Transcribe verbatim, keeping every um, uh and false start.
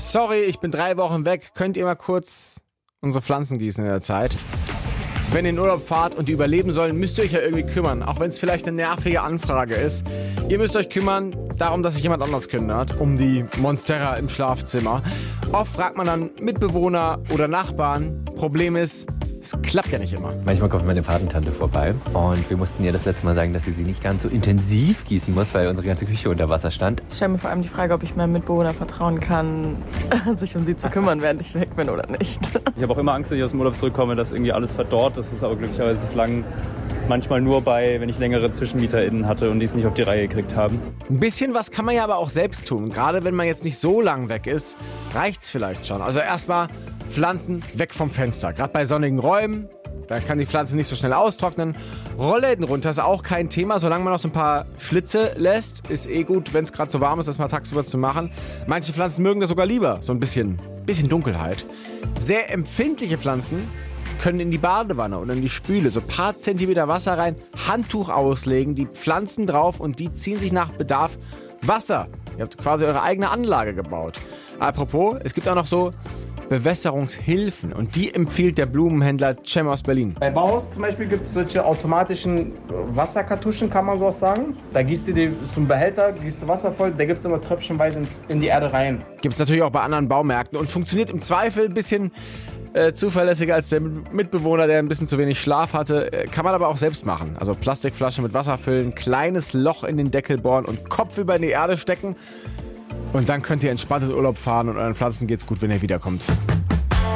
sorry, ich bin drei Wochen weg, könnt ihr mal kurz unsere Pflanzen gießen in der Zeit? Wenn ihr in Urlaub fahrt und die überleben sollen, müsst ihr euch ja irgendwie kümmern, auch wenn es vielleicht eine nervige Anfrage ist. Ihr müsst euch kümmern darum, dass sich jemand anders kümmert, um die Monstera im Schlafzimmer. Oft fragt man dann Mitbewohner oder Nachbarn. Problem ist, es klappt ja nicht immer. Manchmal kommt meine Patentante vorbei und wir mussten ihr das letzte Mal sagen, dass sie sie nicht ganz so intensiv gießen muss, weil unsere ganze Küche unter Wasser stand. Ich stelle mir vor allem die Frage, ob ich meinem Mitbewohner vertrauen kann, sich um sie zu kümmern, während ich weg bin oder nicht. Ich habe auch immer Angst, wenn ich aus dem Urlaub zurückkomme, dass irgendwie alles verdorrt. Das ist aber glücklicherweise bislang manchmal nur bei, wenn ich längere ZwischenmieterInnen hatte und die es nicht auf die Reihe gekriegt haben. Ein bisschen was kann man ja aber auch selbst tun. Gerade wenn man jetzt nicht so lang weg ist, reicht's vielleicht schon. Also erstmal Pflanzen weg vom Fenster. Gerade bei sonnigen Räumen, da kann die Pflanze nicht so schnell austrocknen. Rollläden runter ist auch kein Thema, solange man noch so ein paar Schlitze lässt. Ist eh gut, wenn es gerade so warm ist, das mal tagsüber zu machen. Manche Pflanzen mögen das sogar lieber, so ein bisschen, bisschen Dunkelheit. Sehr empfindliche Pflanzen können in die Badewanne oder in die Spüle so ein paar Zentimeter Wasser rein, Handtuch auslegen, die Pflanzen drauf und die ziehen sich nach Bedarf Wasser. Ihr habt quasi eure eigene Anlage gebaut. Apropos, es gibt auch noch so Bewässerungshilfen und die empfiehlt der Blumenhändler Cem aus Berlin. Bei Bauhaus zum Beispiel gibt es solche automatischen Wasserkartuschen, kann man so auch sagen. Da gießt du die, so einen Behälter, gießt du Wasser voll, da gibt es immer tröpfchenweise ins, in die Erde rein. Gibt es natürlich auch bei anderen Baumärkten und funktioniert im Zweifel ein bisschen äh, zuverlässiger als der Mitbewohner, der ein bisschen zu wenig Schlaf hatte. Äh, kann man aber auch selbst machen. Also Plastikflasche mit Wasser füllen, kleines Loch in den Deckel bohren und Kopf über in die Erde stecken. Und dann könnt ihr entspannt in Urlaub fahren und euren Pflanzen geht's gut, wenn ihr wiederkommt.